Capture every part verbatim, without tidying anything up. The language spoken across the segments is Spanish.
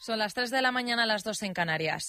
Son las tres de la mañana, las dos en Canarias.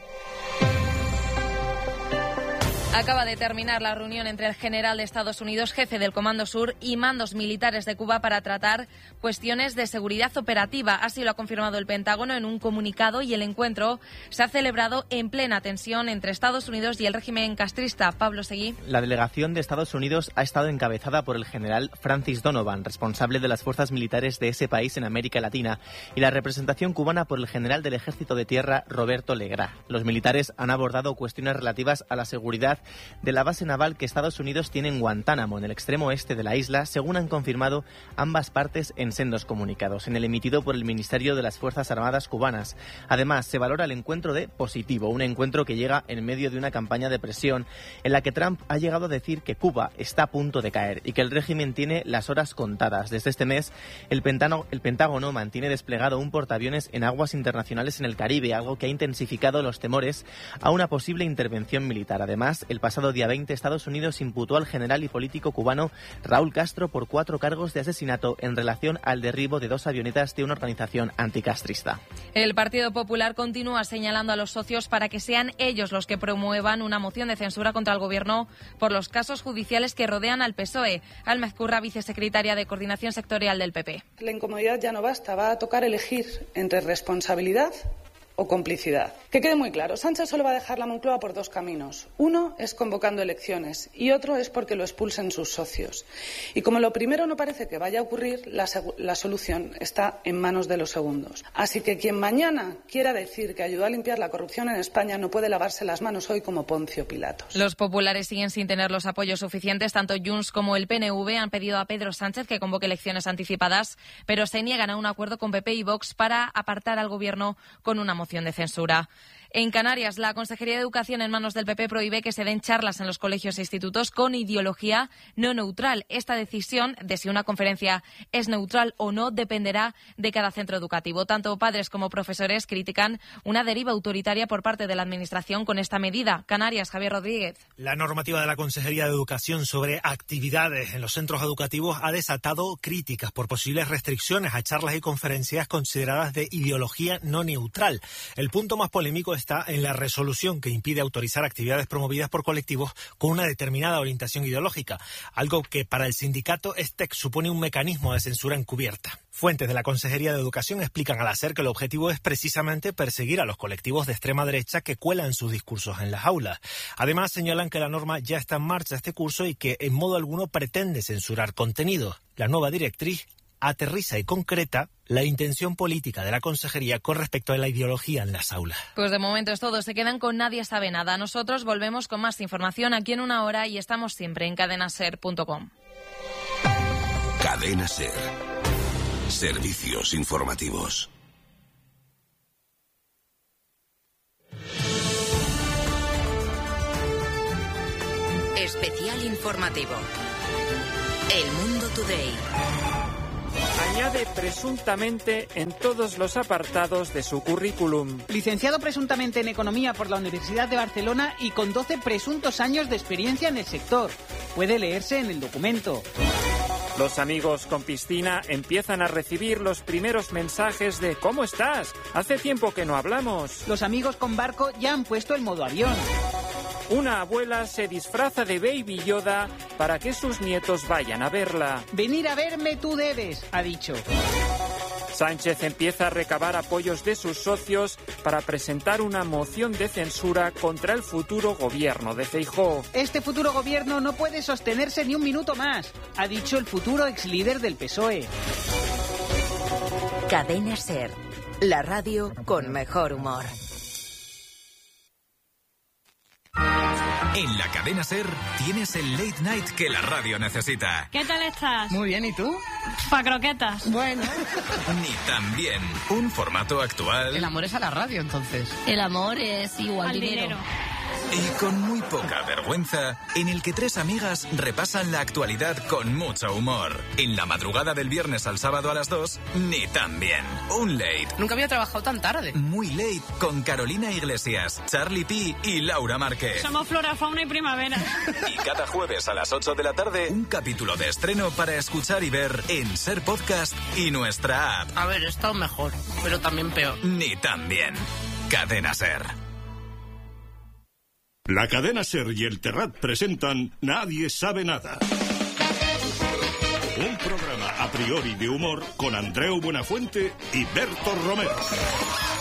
Acaba de terminar la reunión entre el general de Estados Unidos, jefe del Comando Sur, y mandos militares de Cuba para tratar cuestiones de seguridad operativa. Así lo ha confirmado el Pentágono en un comunicado, y el encuentro se ha celebrado en plena tensión entre Estados Unidos y el régimen castrista. Pablo Seguí. La delegación de Estados Unidos ha estado encabezada por el general Francis Donovan, responsable de las fuerzas militares de ese país en América Latina, y la representación cubana por el general del Ejército de Tierra, Roberto Legrá. Los militares han abordado cuestiones relativas a la seguridad de la base naval que Estados Unidos tiene en Guantánamo, en el extremo oeste de la isla, según han confirmado ambas partes en sendos comunicados, en el emitido por el Ministerio de las Fuerzas Armadas cubanas. Además, se valora el encuentro de positivo, un encuentro que llega en medio de una campaña de presión en la que Trump ha llegado a decir que Cuba está a punto de caer y que el régimen tiene las horas contadas. Desde este mes, el Pentágono, el Pentágono mantiene desplegado un portaaviones en aguas internacionales en el Caribe, algo que ha intensificado los temores a una posible intervención militar. Además, el pasado día veinte, Estados Unidos imputó al general y político cubano Raúl Castro por cuatro cargos de asesinato en relación al derribo de dos avionetas de una organización anticastrista. El Partido Popular continúa señalando a los socios para que sean ellos los que promuevan una moción de censura contra el Gobierno por los casos judiciales que rodean al P S O E. Alma Ezcurra, vicesecretaria de Coordinación Sectorial del P P. La incomodidad ya no basta, va a tocar elegir entre responsabilidad o complicidad. Que quede muy claro, Sánchez solo va a dejar la Moncloa por dos caminos. Uno es convocando elecciones y otro es porque lo expulsen sus socios. Y como lo primero no parece que vaya a ocurrir, la, la solución está en manos de los segundos. Así que quien mañana quiera decir que ayudó a limpiar la corrupción en España no puede lavarse las manos hoy como Poncio Pilatos. Los populares siguen sin tener los apoyos suficientes. Tanto Junts como el P N V han pedido a Pedro Sánchez que convoque elecciones anticipadas, pero se niegan a un acuerdo con P P y Vox para apartar al Gobierno con una moción de censura. En Canarias, la Consejería de Educación en manos del P P prohíbe que se den charlas en los colegios e institutos con ideología no neutral. Esta decisión de si una conferencia es neutral o no dependerá de cada centro educativo. Tanto padres como profesores critican una deriva autoritaria por parte de la Administración con esta medida. Canarias, Javier Rodríguez. La normativa de la Consejería de Educación sobre actividades en los centros educativos ha desatado críticas por posibles restricciones a charlas y conferencias consideradas de ideología no neutral. El punto más polémico es está en la resolución que impide autorizar actividades promovidas por colectivos con una determinada orientación ideológica, algo que para el sindicato ESTEC supone un mecanismo de censura encubierta. Fuentes de la Consejería de Educación explican al hacer que el objetivo es precisamente perseguir a los colectivos de extrema derecha que cuelan sus discursos en las aulas. Además, señalan que la norma ya está en marcha este curso y que en modo alguno pretende censurar contenidos. La nueva directriz aterriza y concreta la intención política de la Consejería con respecto a la ideología en las aulas. Pues de momento es todo. Se quedan con Nadie Sabe Nada. Nosotros volvemos con más información aquí en una hora y estamos siempre en cadena ser punto com. Cadena Ser. Servicios informativos. Especial informativo. El Mundo Today. Añade presuntamente en todos los apartados de su currículum. Licenciado presuntamente en Economía por la Universidad de Barcelona y con doce presuntos años de experiencia en el sector. Puede leerse en el documento. Los amigos con piscina empiezan a recibir los primeros mensajes de ¿cómo estás? Hace tiempo que no hablamos. Los amigos con barco ya han puesto el modo avión. Una abuela se disfraza de Baby Yoda para que sus nietos vayan a verla. Venir a verme tú debes, ha dicho. Sánchez empieza a recabar apoyos de sus socios para presentar una moción de censura contra el futuro gobierno de Feijóo. Este futuro gobierno no puede sostenerse ni un minuto más, ha dicho el futuro exlíder del P S O E. Cadena Ser, la radio con mejor humor. En la Cadena Ser tienes el late night que la radio necesita. ¿Qué tal estás? Muy bien, ¿y tú? Pa' croquetas. Bueno. Ni tan bien. Un formato actual. El amor es a la radio, entonces. El amor es igual al dinero. dinero. Y con muy poca vergüenza, en el que tres amigas repasan la actualidad con mucho humor. En la madrugada del viernes al sábado a las dos, ni tan bien. Un late. Nunca había trabajado tan tarde. Muy late con Carolina Iglesias, Charlie P y Laura Márquez. Somos flora, fauna y primavera. Y cada jueves a las ocho de la tarde, un capítulo de estreno para escuchar y ver en Ser Podcast y nuestra app. A ver, he estado mejor, pero también peor. Ni tan bien. Cadena Ser. La cadena Ser y el Terrat presentan Nadie sabe nada. Un programa a priori de humor con Andreu Buenafuente y Berto Romero.